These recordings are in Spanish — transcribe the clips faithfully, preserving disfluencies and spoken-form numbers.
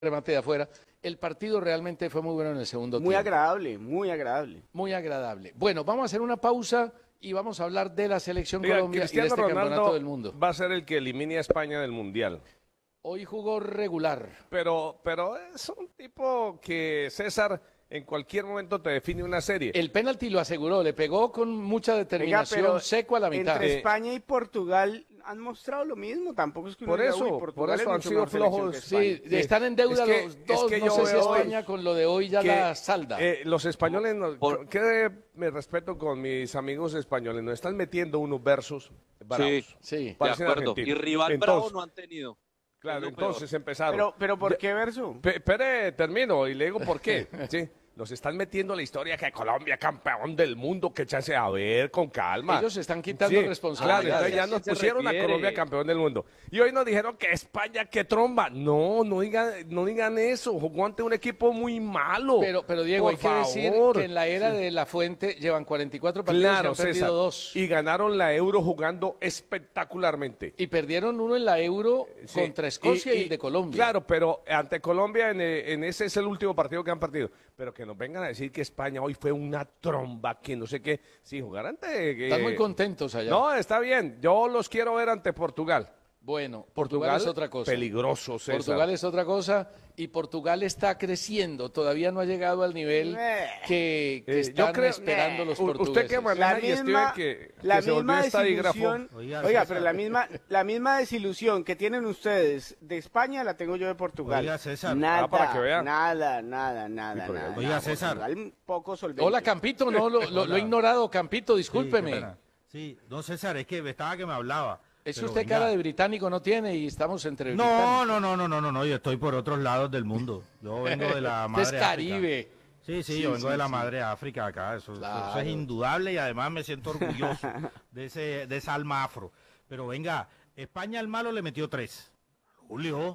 remate de afuera. El partido realmente fue muy bueno en el segundo Muy tiempo. agradable, muy agradable. Muy agradable. Bueno, vamos a hacer una pausa y vamos a hablar de la selección Diga, Colombia y de Cristiano este Ronaldo campeonato del mundo. va a ser el que elimine a España del Mundial. Hoy jugó regular. Pero, pero es un tipo que, César, en cualquier momento te define una serie. El penalti lo aseguró, le pegó con mucha determinación, Venga, pero seco a la mitad. Entre Eh, España y Portugal han mostrado lo mismo. Tampoco es que uno Por diga, eso, "Uy, por Portugal eso es han mucho sido mejor selección flojos. que Sí, España". Sí. están en deuda Es que- los es dos. que No yo sé si veo España hoy con lo de hoy ya que, la salda. eh, los españoles, no, Por- ¿qué me respeto con mis amigos españoles? Nos están metiendo unos versos bravos. Sí, Sí. de Parecen acuerdo. argentinos. Y rival Entonces, bravo no han tenido. Claro, Es lo peor. entonces empezaron. Pero, pero ¿por qué verso? Pe- Espere, termino y le digo por qué. Sí, nos están metiendo la historia que Colombia campeón del mundo, que chance a ver con calma. Ellos están quitando Sí, responsabilidad. Claro, entonces ya ¿A quién nos se pusieron a refiere? Colombia campeón del mundo. Y hoy nos dijeron que España, que tromba. No, no digan, no digan eso. Jugó ante un equipo muy malo. Pero, pero Diego, Por hay que decir favor. que en la era de la Fuente llevan cuarenta y cuatro partidos y Claro, han perdido César. dos. Y ganaron la Euro jugando espectacularmente. Y perdieron uno en la Euro Sí. contra Escocia y, Y- y- el de Colombia. Claro, pero ante Colombia en, eh, en ese es el último partido que han partido. Pero que nos vengan a decir que España hoy fue una tromba, que no sé qué. Si jugar ante... eh, Están muy contentos allá. No, está bien. Yo los quiero ver ante Portugal. Bueno, Portugal, Portugal es otra cosa. peligroso, César. Portugal es otra cosa y Portugal está creciendo. Todavía no ha llegado al nivel Eh. que, que Eh, están yo creo- esperando los U- portugueses. Usted que maneja La y Steven misma, que, la que se volvió misma estadígrafo. desilusión, Oiga, oiga, César. pero la misma, la misma desilusión que tienen ustedes de España la tengo yo de Portugal. Oiga, César. Nada, Ah, para que vea. nada, nada, nada, Sí, pero- nada. Oiga, nada. César. Portugal un poco solvente. Hola, Campito, no, lo, lo- lo he ignorado, Campito, Sí, discúlpeme. qué pena. Sí, no, César, es que estaba que me hablaba. es Pero usted venga. cara de británico no tiene y estamos entre No, británicos. no, no, no, no, no, no, yo estoy por otros lados del mundo. Yo vengo de la Usted madre es África. Caribe. Sí, sí, Sí, yo vengo sí, de la sí. madre África acá, eso, eso Claro. es indudable y además me siento orgulloso de ese de esa alma afro. Pero venga, España al malo le metió tres. Julio,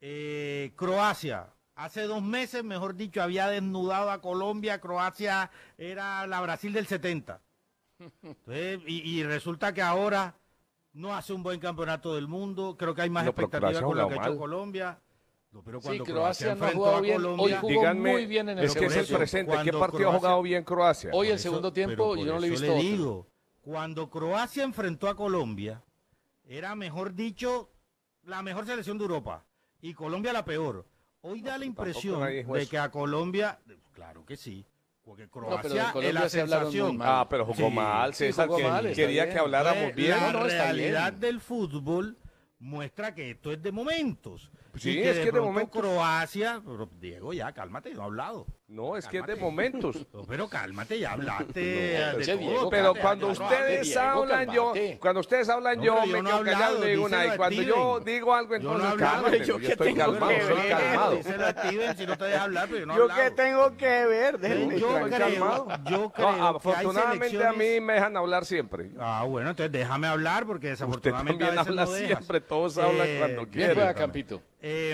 eh, Croacia, hace dos meses, mejor dicho, había desnudado a Colombia, Croacia era la Brasil del setenta. Entonces, y, y resulta que ahora no hace un buen campeonato del mundo, creo que hay más No, pero expectativas Croacia con lo ha que ha jugado hecho mal. Colombia. No, pero Sí, cuando Croacia no ha enfrentó jugado a bien. Hoy Colombia, jugó Díganme, muy bien en el es que es el segundo presente. ¿Qué Cuando partido ha Croacia- jugado bien Croacia? Hoy el Por segundo eso- tiempo pero y por yo no le he eso visto le otro. digo, cuando Croacia enfrentó a Colombia, era mejor dicho la mejor selección de Europa y Colombia la peor. Hoy da la impresión nadie dijo de eso. que a Colombia, claro que sí, porque pero de Croacia Colombia es la se hablaron muy sensación. mal. Ah, pero jugó Sí, mal, sí, César, jugó que mal, está quería bien. que habláramos Pues, bien. La No, no, está realidad bien. del fútbol muestra que esto es de momentos. Sí, y que es de que de pronto momentos. Croacia, pero, Diego, ya cálmate, no he hablado. No, es que es de Cálmate. momentos. No, pero cálmate, ya hablaste No, de che, todo, Diego, Pero cálmate, cuando ya, ya, ustedes Diego, hablan, yo, cálmate. cuando ustedes hablan, No, yo pero me yo no quedo he callado y hablado, digo una. Y díselo a cuando yo Steven. digo algo, Yo no he entonces hablado. cálmate. Yo Yo qué estoy tengo calmado, que estoy ver. calmado. Díselo a Steven si no te deja hablar, pero yo no he ¿Yo hablado. qué tengo que ver? Déjenme Yo tranquilo. creo, yo No, creo que hay afortunadamente a mí selecciones- me dejan hablar siempre. Ah, bueno, entonces déjame hablar porque Usted desafortunadamente también a veces habla no dejas. siempre, todos hablan Eh, cuando Bien quieren. juega Campito. Eh,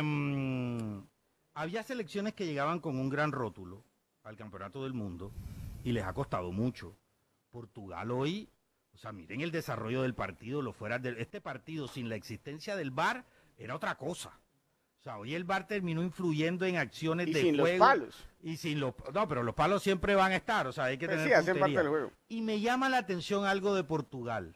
mm, había selecciones que llegaban con un gran rótulo al campeonato del mundo y les ha costado mucho. Portugal hoy, o sea, miren el desarrollo del partido, lo fuera del este partido sin la existencia del V A R era otra cosa. O sea, hoy el V A R terminó influyendo en acciones Y de sin los juego. palos. Y sin los no, pero los palos siempre van a estar, o sea, hay que Pues tener sí, hacen puntería. parte del juego. Y me llama la atención algo de Portugal.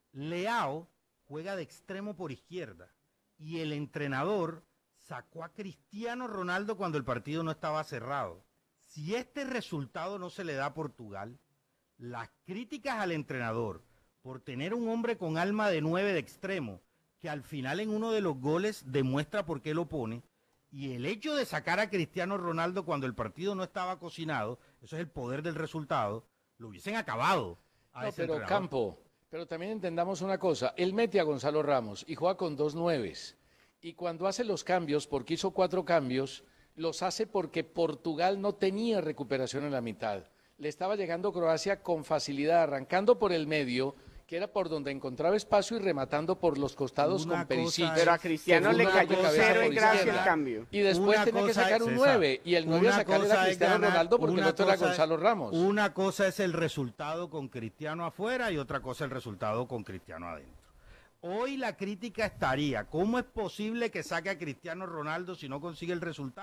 Leao juega de extremo por izquierda y el entrenador sacó a Cristiano Ronaldo cuando el partido no estaba cerrado. Si este resultado no se le da a Portugal, las críticas al entrenador por tener un hombre con alma de nueve de extremo, que al final en uno de los goles demuestra por qué lo pone, y el hecho de sacar a Cristiano Ronaldo cuando el partido no estaba cocinado, eso es el poder del resultado, lo hubiesen acabado. A No, ese pero entrenador. Campo, pero también entendamos una cosa, él mete a Gonzalo Ramos y juega con dos nueves, y cuando hace los cambios, porque hizo cuatro cambios, los hace porque Portugal no tenía recuperación en la mitad. Le estaba llegando Croacia con facilidad, arrancando por el medio, que era por donde encontraba espacio y rematando por los costados Una con Perisic. cosa Pero a es- Cristiano Una le cayó cosa cero es en gracia izquierda. el cambio. Y después Una tenía que cosa sacar es- un César, nueve, y el nueve a una sacar era cosa es Cristiano ganar- Ronaldo porque el una otro era cosa es- Gonzalo Ramos. Una cosa es el resultado con Cristiano afuera y otra cosa el resultado con Cristiano adentro. Hoy la crítica estaría, ¿cómo es posible que saque a Cristiano Ronaldo si no consigue el resultado?